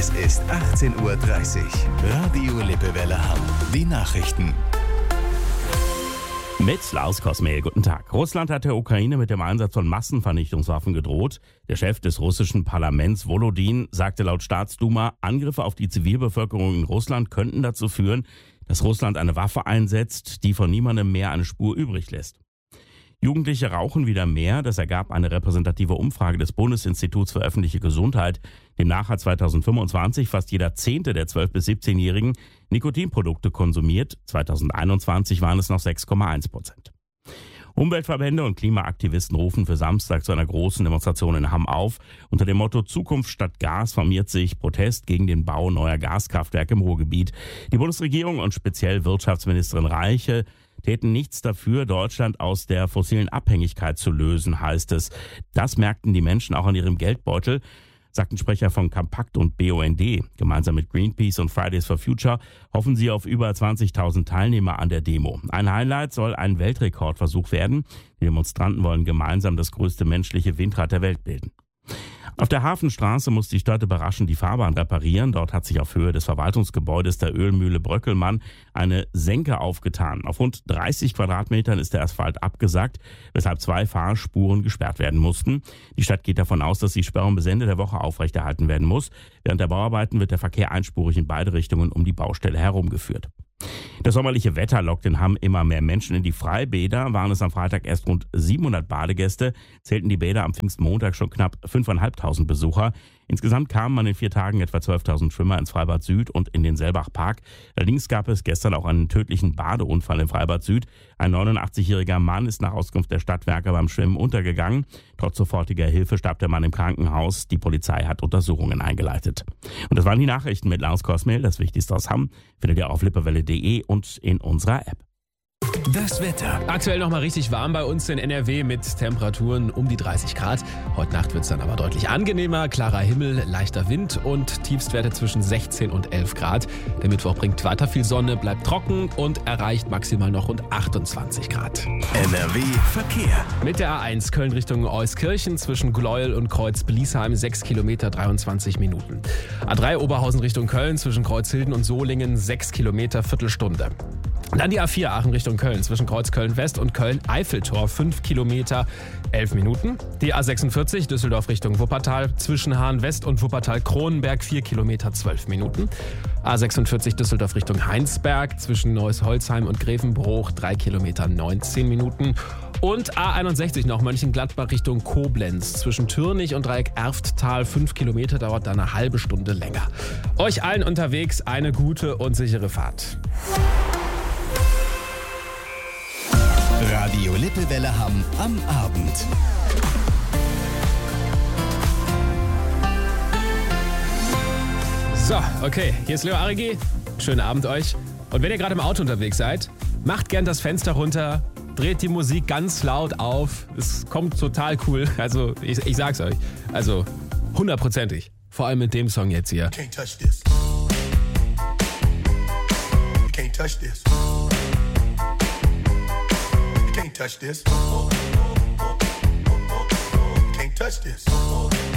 Es ist 18:30 Uhr. Radio Lippewelle Hamm. Die Nachrichten. Mit Lars Kosmehl, guten Tag. Russland hat der Ukraine mit dem Einsatz von Massenvernichtungswaffen gedroht. Der Chef des russischen Parlaments, Volodin, sagte laut Staatsduma, Angriffe auf die Zivilbevölkerung in Russland könnten dazu führen, dass Russland eine Waffe einsetzt, die von niemandem mehr eine Spur übrig lässt. Jugendliche rauchen wieder mehr. Das ergab eine repräsentative Umfrage des Bundesinstituts für öffentliche Gesundheit. Demnach hat 2025 fast jeder Zehnte der 12- bis 17-Jährigen Nikotinprodukte konsumiert. 2021 waren es noch 6,1%. Umweltverbände und Klimaaktivisten rufen für Samstag zu einer großen Demonstration in Hamm auf. Unter dem Motto Zukunft statt Gas formiert sich Protest gegen den Bau neuer Gaskraftwerke im Ruhrgebiet. Die Bundesregierung und speziell Wirtschaftsministerin Reiche täten nichts dafür, Deutschland aus der fossilen Abhängigkeit zu lösen, heißt es. Das merkten die Menschen auch an ihrem Geldbeutel, sagten Sprecher von Compact und BUND. Gemeinsam mit Greenpeace und Fridays for Future hoffen sie auf über 20.000 Teilnehmer an der Demo. Ein Highlight soll ein Weltrekordversuch werden. Die Demonstranten wollen gemeinsam das größte menschliche Windrad der Welt bilden. Auf der Hafenstraße muss die Stadt überraschend die Fahrbahn reparieren. Dort hat sich auf Höhe des Verwaltungsgebäudes der Ölmühle Bröckelmann eine Senke aufgetan. Auf rund 30 Quadratmetern ist der Asphalt abgesackt, weshalb 2 Fahrspuren gesperrt werden mussten. Die Stadt geht davon aus, dass die Sperrung bis Ende der Woche aufrechterhalten werden muss. Während der Bauarbeiten wird der Verkehr einspurig in beide Richtungen um die Baustelle herumgeführt. Das sommerliche Wetter lockt in Hamm immer mehr Menschen in die Freibäder. Waren es am Freitag erst rund 700 Badegäste, zählten die Bäder am Pfingstmontag schon knapp 5.500 Besucher. Insgesamt kamen an den 4 Tagen etwa 12.000 Schwimmer ins Freibad Süd und in den Selbachpark. Allerdings gab es gestern auch einen tödlichen Badeunfall im Freibad Süd. Ein 89-jähriger Mann ist nach Auskunft der Stadtwerke beim Schwimmen untergegangen. Trotz sofortiger Hilfe starb der Mann im Krankenhaus. Die Polizei hat Untersuchungen eingeleitet. Und das waren die Nachrichten mit Lars Kosmehl. Das Wichtigste aus Hamm findet ihr auf lippewelle.de und in unserer App. Das Wetter. Aktuell noch mal richtig warm bei uns in NRW mit Temperaturen um die 30 Grad. Heute Nacht wird es dann aber deutlich angenehmer. Klarer Himmel, leichter Wind und Tiefstwerte zwischen 16 und 11 Grad. Der Mittwoch bringt weiter viel Sonne, bleibt trocken und erreicht maximal noch rund 28 Grad. NRW Verkehr. Mit der A1 Köln Richtung Euskirchen zwischen Gleuel und Kreuz-Bliesheim 6 Kilometer 23 Minuten. A3 Oberhausen Richtung Köln zwischen Kreuzhilden und Solingen 6 Kilometer Viertelstunde. Dann die A4 Aachen Richtung Köln zwischen Kreuz Köln-West und Köln-Eiffeltor 5 Kilometer 11 Minuten. Die A46 Düsseldorf Richtung Wuppertal zwischen Hahn-West und Wuppertal-Kronenberg 4 Kilometer 12 Minuten. A46 Düsseldorf Richtung Heinsberg zwischen Neuss-Holzheim und Grevenbruch 3 Kilometer 19 Minuten. Und A61 noch Mönchengladbach Richtung Koblenz zwischen Türnich und Dreieck Erfttal 5 Kilometer, dauert dann eine halbe Stunde länger. Euch allen unterwegs eine gute und sichere Fahrt. Radio Lippewelle Hamm am Abend. So, okay, hier ist Leo Arigi. Schönen Abend euch. Und wenn ihr gerade im Auto unterwegs seid, macht gern das Fenster runter, dreht die Musik ganz laut auf. Es kommt total cool. Also, ich sag's euch. Also, 100%ig. Vor allem mit dem Song jetzt hier. Can't touch this. You can't touch this. Can't touch this. Can't touch this.